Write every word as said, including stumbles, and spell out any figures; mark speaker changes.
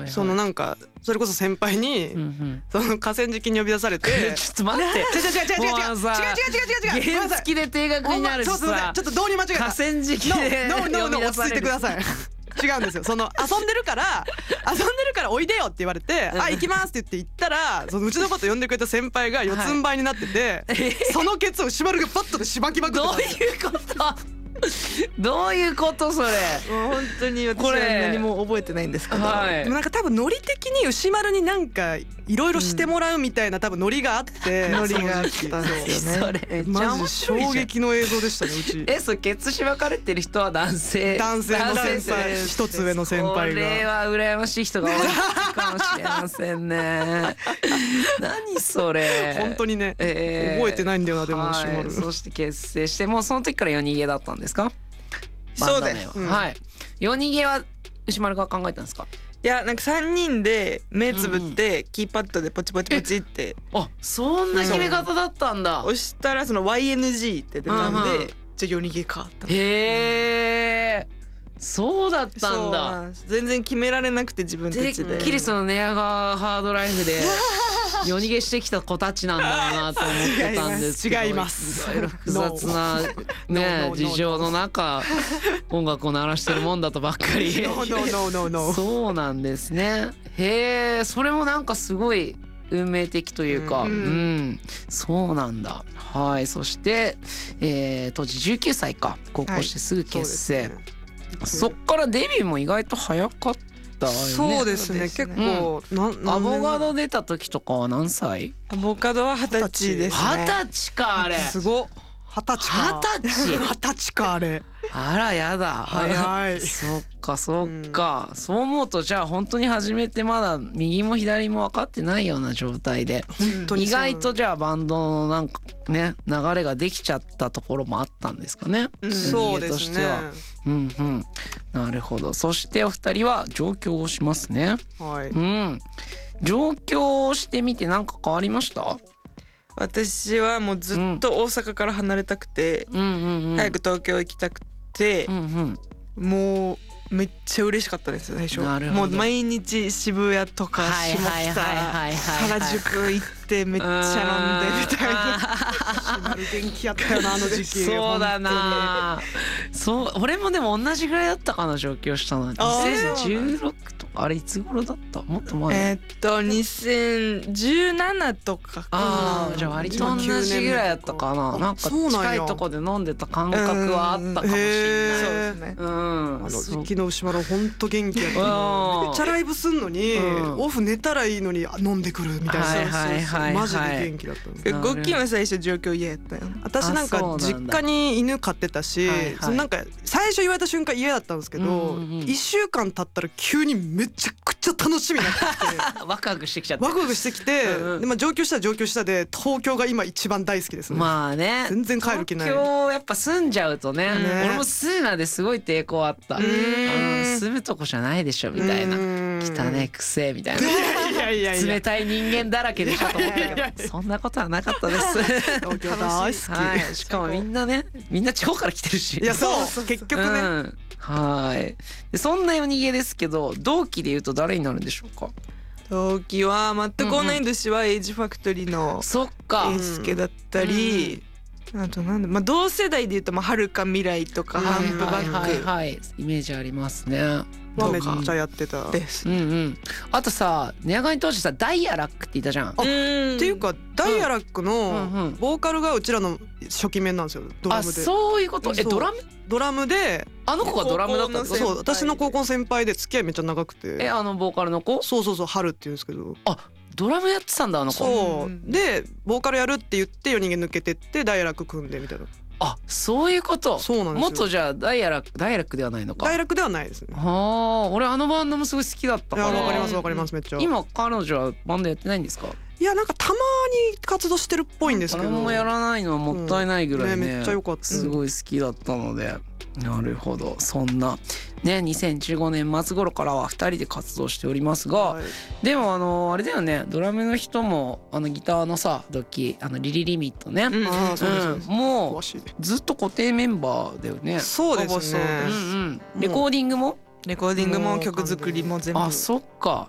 Speaker 1: はい、
Speaker 2: そのなんかそれこそ先輩に、うんうん、その河川敷に呼び出されて
Speaker 1: ちょっと待って違う違う違う違う違う違う違う違う違う違う原付で定額になるしさ
Speaker 2: ちょっと導入間違えた。
Speaker 1: 河川敷で
Speaker 2: ノーノーノー落ち着いてください違うんですよ。その遊んでるから遊んでるからおいでよって言われて、あ行きますって言って行ったら、そのうちのこと呼んでくれた先輩が四つん這いになってて、はい、そのケツをしばるがバットでしばきまくってたんですよ。
Speaker 1: どういうことどういうことそれ。
Speaker 3: もう本当に私は何も覚えてないんですけど、
Speaker 2: はい、でもなんか多分ノリ的に牛丸になんかいろいろしてもらうみたいな多分ノリがあって、
Speaker 3: ノリがあったんですよね。
Speaker 1: それ
Speaker 2: マジ衝撃の映像でしたねうち。
Speaker 1: え、それケツしばかれてる人は男性
Speaker 2: 男性の先輩、一つ上の先輩が。
Speaker 1: これは羨ましい人が多いかもしれませんね何それ
Speaker 2: 本当にね、えー、覚えてないんだよなでも牛丸、
Speaker 1: はい、そして結成してもうその時から夜逃げだったんですか。
Speaker 3: そうです、
Speaker 1: うん、はい。夜逃げは牛丸が考えたんですか。
Speaker 3: いやなんかさんにんで目つぶってキーパッドでポチポチポチって、
Speaker 1: うん、あそんな決め方だったんだ。
Speaker 3: 押したらその ワイエヌジー って出たんで、うんうん、じゃあ夜逃げかって。
Speaker 1: へえそうだったんだ。
Speaker 3: 全然決められなくて自分たちで。
Speaker 1: てっきりその寝屋川ハードライフで夜逃げしてきた子たちなんだろうなと思ってたんですけど、
Speaker 2: 違います。
Speaker 1: いろいろ複雑なね事情の中音楽を鳴らしてるもんだとばっかりそうなんですね。へえそれもなんかすごい運命的というか、うん、うん、そうなんだ。はい。そして、えー、当時じゅうきゅうさいか高校してすぐ結成、はい そ, そっからデビューも意外と早かったよね。
Speaker 2: そうですね結構、うん、
Speaker 1: アボカド出た時とかは何歳。
Speaker 3: アボカドは二十歳ですね。
Speaker 1: 二十歳かあれ
Speaker 2: すごっ。二十歳か
Speaker 1: 二十歳
Speaker 2: 二十歳かあれ
Speaker 1: あらやだ
Speaker 2: 早い
Speaker 1: そっかそっか、うん、そう思うとじゃあ本当に始めてまだ右も左も分かってないような状態で本当に意外とじゃあバンドのなんかね流れができちゃったところもあったんですかね、
Speaker 2: うん、そうですね。
Speaker 1: うんうん、なるほど。そしてお二人は上京をしますね。
Speaker 2: はい、
Speaker 1: うん、上京してみて何か変わりました。
Speaker 3: 私はもうずっと大阪から離れたくて、うんうんうん、早く東京行きたくて、うんうん、もうめっちゃ嬉しかったです最初。もう毎日渋谷とか下北原宿行ってめっちゃ飲んでみたいな
Speaker 2: 元気やったよなあの時期
Speaker 1: そうだなそう俺もでも同じぐらいだったかな上京したのにせんじゅうろくとかあれいつ頃だったもっと前
Speaker 3: えー、っとにせんじゅうななとかかな。
Speaker 1: あじゃあ割と同じぐらいだったかな。なんか近いとこで飲んでた感覚はあったかもしれない。そうですね。うん。
Speaker 2: あの時期の牛丸ほんと元気やった。めっちゃライブすんのに、うん、オフ寝たらいいのに飲んでくるみたいな。はいはいはい、マジで元気だったんです。
Speaker 3: ゴッキーは最初上京嫌やったよ。
Speaker 2: 私なんか実家に犬飼ってたし、はいはい、そのなんか最初言われた瞬間嫌だったんですけど、うんうん、いっしゅうかん経ったら急にめちゃくちゃ楽しみになってきて
Speaker 1: ワクワクしてきちゃって
Speaker 2: ワクワクしてきて、うんうん、でまあ上京したら上京したで東京が今一番大好きですね。
Speaker 1: まあね
Speaker 2: 全然帰る気ない。
Speaker 1: 東京やっぱ住んじゃうと ね, ね俺も住むまですごい抵抗あった。うん住むとこじゃないでしょみたいな汚ねくせみたいない
Speaker 2: やいやいや
Speaker 1: 冷たい人間だらけでしょと思ったけどそんなことはなかったです
Speaker 2: 東京大好き、
Speaker 1: はい、しかもみんなねみんな地方から来てるし
Speaker 2: いやそう結局ね、うん、
Speaker 1: はいでそんな夜逃げですけど同期でいうと誰になるんでしょうか。
Speaker 3: 同期は全く同い年はエイジファクトリーの
Speaker 1: そっか
Speaker 3: エイスケだったり、うん、あとなんだ、まあ、同世代でいうとはるか未来とかハンプバック、
Speaker 1: はいはいはい、イメージありますね。
Speaker 2: はめっちゃやってた
Speaker 3: です、
Speaker 1: うんうん、あとさ寝屋川に当時さダイヤラックっていたじゃん。あ
Speaker 2: っていうかダイヤラックのボーカルがうちらの初期面なんですよドラムで。
Speaker 1: あそういうことえドラム
Speaker 2: ドラムで
Speaker 1: あの子がドラムだったの。
Speaker 2: そう私の高校の先輩で付き合いめっちゃ長くて。
Speaker 1: えあのボーカルの子。
Speaker 2: そうそうそう春って言うんですけど。
Speaker 1: あドラムやってたんだあの子。
Speaker 2: そうでボーカルやるって言って夜逃げ抜けてってダイヤラック組んでみたいな。
Speaker 1: あそういうこと。
Speaker 2: そうなんですよ。
Speaker 1: もっとじゃあダイヤラックダイヤラックではないのか。
Speaker 2: ダイヤラックではないですね。
Speaker 1: はあ俺あのバンドもすごい好きだったから。
Speaker 2: いやわかりますわかりますめっちゃ。
Speaker 1: 今彼女はバンドやってないんですか。
Speaker 2: いやなんかたまに活動してるっぽいんですけど。
Speaker 1: 誰もやらないのはもったいないぐらいね、
Speaker 2: うんねめっちゃ良かった。
Speaker 1: すごい好きだったので。なるほどそんなねにせんじゅうごねん末頃からはふたりで活動しておりますが、はい、でもあのあれだよねドラムの人もあのギターのさドッキーあのリリリミットね、うんあそうですうん、もうずっと固定メンバーだよね。
Speaker 2: そうですね、
Speaker 1: うんうん、レコーディングも
Speaker 3: レコーディングも曲作りも全部。
Speaker 1: あそっか